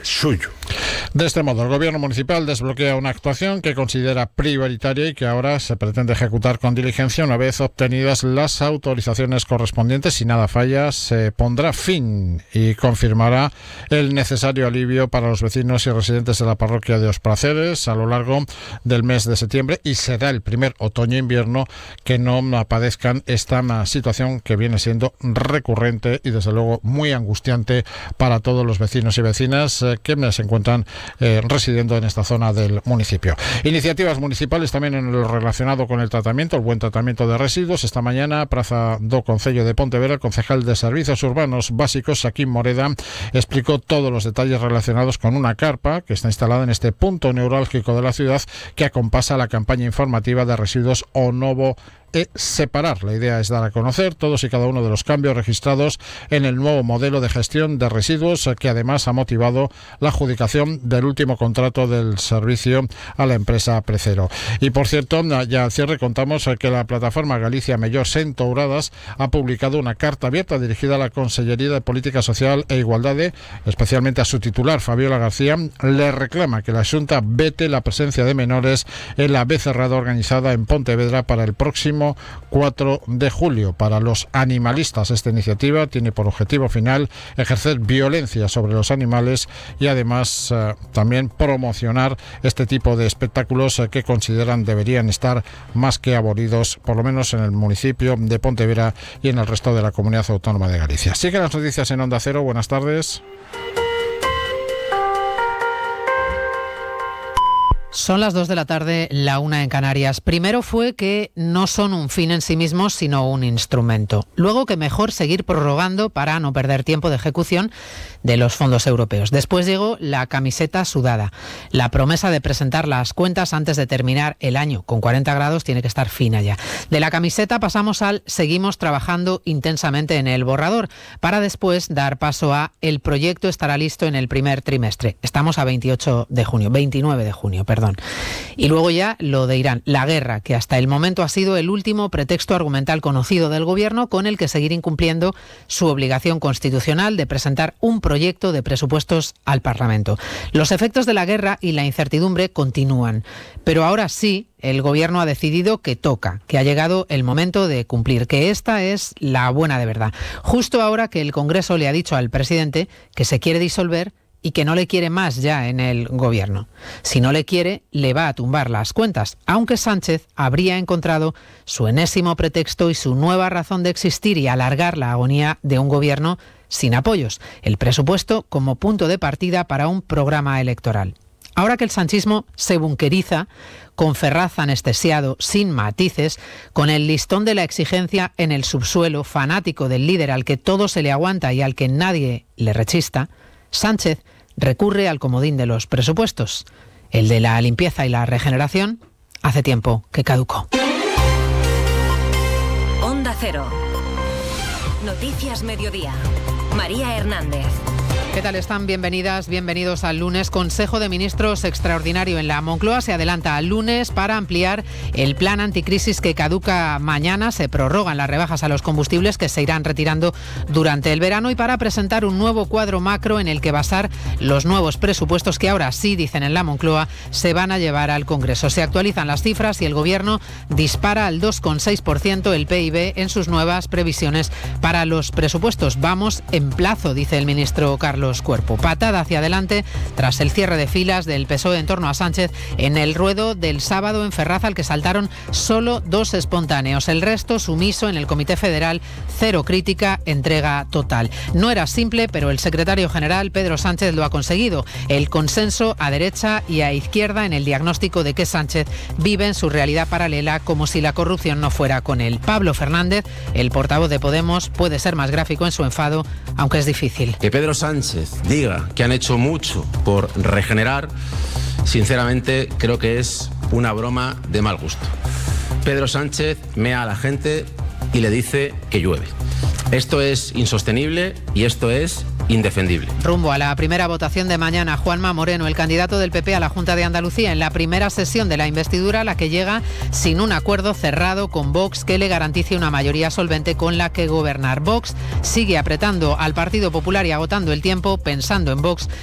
suyo. De este modo, el Gobierno municipal desbloquea una actuación que considera prioritaria y que ahora se pretende ejecutar con diligencia. Una vez obtenidas las autorizaciones correspondientes, si nada falla, se pondrá fin y confirmará el necesario alivio para los vecinos y residentes de la parroquia de Ospraceres a lo largo del mes de septiembre, y será el primer otoño-invierno que no padezcan esta situación que viene siendo recurrente y desde luego muy angustiante para todos los vecinos y vecinas que se encuentran residiendo en esta zona del municipio. Iniciativas municipales también en lo relacionado con el tratamiento, el buen tratamiento de residuos. Esta mañana, Praza do Concello de Pontevedra, el concejal de Servicios Urbanos Básicos, Xaquín Moreda, explicó todos los detalles relacionados con una carpa que está instalada en este punto neurálgico de la ciudad que acompasa la campaña informativa de residuos O Novo e Separar. La idea es dar a conocer todos y cada uno de los cambios registrados en el nuevo modelo de gestión de residuos, que además ha motivado la adjudicación del último contrato del servicio a la empresa Precero. Y por cierto, ya al cierre contamos que la plataforma Galicia Mellor sen Touradas ha publicado una carta abierta dirigida a la Consellería de Política Social e Igualdade, especialmente a su titular, Fabiola García. Le reclama que la Xunta vete la presencia de menores en la becerrada organizada en Pontevedra para el próximo 4 de julio. Para los animalistas, esta iniciativa tiene por objetivo final ejercer violencia sobre los animales y además también promocionar este tipo de espectáculos que consideran deberían estar más que abolidos, por lo menos en el municipio de Pontevedra y en el resto de la comunidad autónoma de Galicia. Siguen las noticias en Onda Cero. Buenas tardes. Son las 2 de la tarde, la 1 en Canarias. Primero fue que no son un fin en sí mismos, sino un instrumento. Luego que mejor seguir prorrogando para no perder tiempo de ejecución de los fondos europeos. Después llegó la camiseta sudada. La promesa de presentar las cuentas antes de terminar el año. Con 40 grados tiene que estar fina ya. De la camiseta pasamos al seguimos trabajando intensamente en el borrador, para después dar paso a el proyecto estará listo en el primer trimestre. Estamos a 29 de junio, perdón. Y luego ya lo de Irán, la guerra, que hasta el momento ha sido el último pretexto argumental conocido del Gobierno con el que seguir incumpliendo su obligación constitucional de presentar un proyecto de presupuestos al Parlamento. Los efectos de la guerra y la incertidumbre continúan, pero ahora sí el Gobierno ha decidido que toca, que ha llegado el momento de cumplir, que esta es la buena de verdad. Justo ahora que el Congreso le ha dicho al presidente que se quiere disolver y que no le quiere más ya en el Gobierno. Si no le quiere, le va a tumbar las cuentas, aunque Sánchez habría encontrado su enésimo pretexto y su nueva razón de existir y alargar la agonía de un Gobierno sin apoyos, el presupuesto como punto de partida para un programa electoral. Ahora que el sanchismo se bunqueriza, con Ferraz anestesiado, sin matices, con el listón de la exigencia en el subsuelo, fanático del líder al que todo se le aguanta y al que nadie le rechista, Sánchez recurre al comodín de los presupuestos. El de la limpieza y la regeneración hace tiempo que caducó. Onda Cero. Noticias Mediodía. María Hernández. ¿Qué tal están? Bienvenidas, bienvenidos al lunes. Consejo de Ministros extraordinario en la Moncloa se adelanta al lunes para ampliar el plan anticrisis que caduca mañana. Se prorrogan las rebajas a los combustibles que se irán retirando durante el verano y para presentar un nuevo cuadro macro en el que basar los nuevos presupuestos que ahora sí, dicen en la Moncloa, se van a llevar al Congreso. Se actualizan las cifras y el Gobierno dispara al 2,6% el PIB en sus nuevas previsiones para los presupuestos. Vamos en plazo, dice el ministro Carlos Cuerpo. Patada hacia adelante tras el cierre de filas del PSOE en torno a Sánchez en el ruedo del sábado en Ferraz, al que saltaron solo 2 espontáneos. El resto sumiso en el Comité Federal, cero crítica, entrega total. No era simple, pero el secretario general, Pedro Sánchez, lo ha conseguido. El consenso a derecha y a izquierda en el diagnóstico de que Sánchez vive en su realidad paralela como si la corrupción no fuera con él. Pablo Fernández, el portavoz de Podemos, puede ser más gráfico en su enfado, aunque es difícil. Que Pedro Sánchez diga que han hecho mucho por regenerar, sinceramente creo que es una broma de mal gusto. Pedro Sánchez mea a la gente y le dice que llueve. Esto es insostenible y esto es indefendible. Rumbo a la primera votación de mañana, Juanma Moreno, el candidato del PP a la Junta de Andalucía, en la primera sesión de la investidura, a la que llega sin un acuerdo cerrado con Vox que le garantice una mayoría solvente con la que gobernar. Vox sigue apretando al Partido Popular y agotando el tiempo, pensando en Vox